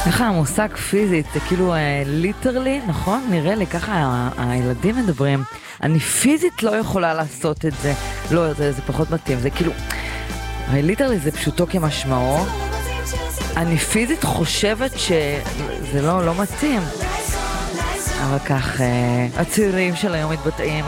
ככה המושג פיזית, זה כאילו ליטרלי, נכון? נראה לי, ככה הילדים מדברים. אני פיזית לא יכולה לעשות את זה. לא, זה פחות מתאים, זה כאילו... הרי ליטרלי זה פשוטו כמשמעו. אני פיזית חושבת שזה לא מתאים. אבל כך, הצעירים של היום מתבטאים.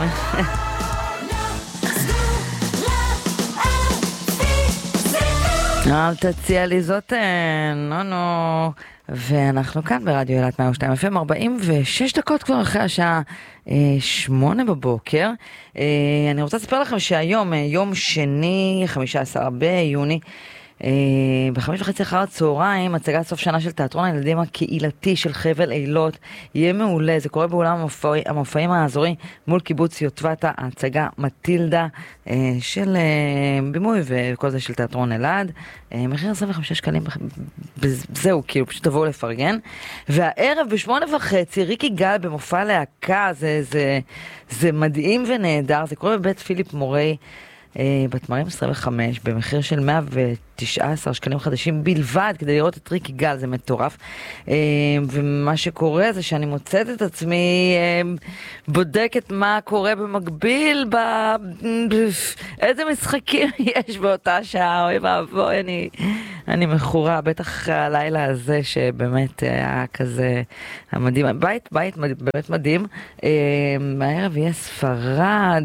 אל תציע לי זאת, נו. ואנחנו כאן ברדיו אילת 102 FM, 46 דקות כבר אחרי השעה 8 בבוקר. אני רוצה לספר לכם שהיום, יום שני, 15 ביוני, ב5:30 אחר הצהריים, הצגת סוף שנה של תיאטרון הילדים הקהילתי של חבל אילות. יהיה מעולה, זה קורה באולם המופעים האזורי מול קיבוץ יוטבתה, ההצגה מטילדה של בימוי וכל זה של תיאטרון אלעד. מחיר 25 שקלים, זהו, כאילו פשוט תבואו לפרגן. והערב ב8:30 ריקי גל במופע להקה, זה מדהים ונהדר, זה קורה בבית פיליפ מורי בתמרים 25 במחיר של 119 שקלים חדשים בלבד כדי לראות את ריקי גל, זה מטורף. ומה שקורה זה שאני מוצאת את עצמי בודקת מה קורה במקביל, איזה משחקים יש באותה שעה. אוי ואבוי, אני מכורה, בטח הלילה הזה שבאמת היה כזה מדהים, בית באמת מדהים. הערב יהיה ספרד,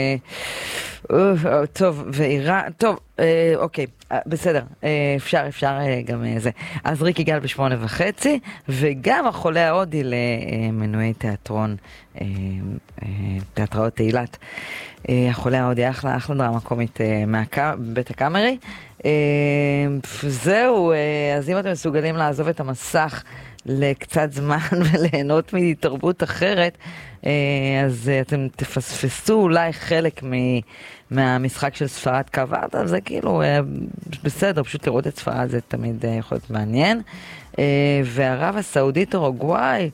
טוב, ואיראן, טוב, אוקיי, בסדר, אפשר גם זה. אז ריקי גל ב8:30, וגם החולה ההודי למנועי תיאטרון, תיאטראות אילת. החולה ההודי, אחלה דרמה קומית מבית הקאמרי. זהו, אז אם אתם מסוגלים לעזוב את המסך לקצת זמן וליהנות מתרבות אחרת, אז אתם תפספסו אולי חלק מהמשחק של ספרד קוואט, אז זה כאילו בסדר, פשוט לראות את ספרד זה תמיד יכול להיות מעניין. וערב הסעודית אורוגוואי,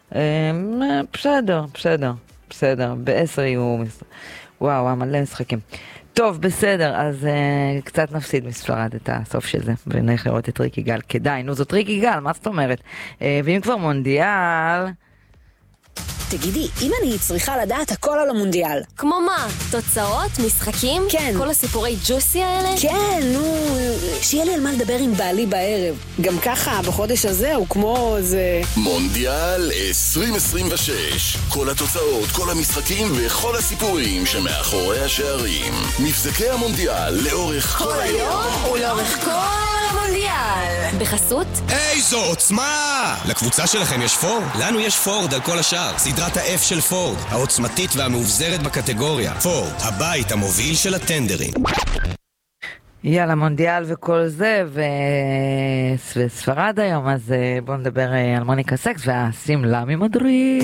בסדר, ב10 יהיו, וואו, מלא משחקים. טוב, בסדר, אז קצת נפסיד מספרד את הסוף של זה, ונלך לראות את ריקי גל, כדאי, נו, זאת ריקי גל, מה זאת אומרת? ואם כבר מונדיאל... תגידי, אם אני צריכה לדעת הכל על המונדיאל. כמו מה? תוצאות? משחקים? כן. כל הסיפורי ג'וסי האלה? כן, נו, שיהיה לי על מה לדבר עם בעלי בערב. גם ככה, בחודש הזה הוא כמו זה... מונדיאל 2026. כל התוצאות, כל המשחקים וכל הסיפורים שמאחורי השערים. מבזקי המונדיאל לאורך כל היום ולאורך כל המונדיאל. בחסות? איזו עוצמה! לקבוצה שלכם יש פורד? לנו יש פורד על כל השאר. סדרת ה-F של פורד, העוצמתית והמאובזרת בקטגוריה. פורד, הבית המוביל של הטנדרים. יאללה, מונדיאל וכל זה, וספרד היום, אז בואו נדבר על מוניקה סקס והסמלה ממדריד.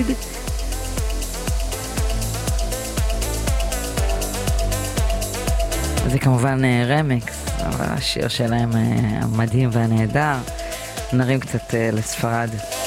זה כמובן רמקס, אבל השיר שלהם המדהים והנהדר. נרים קצת לספרד.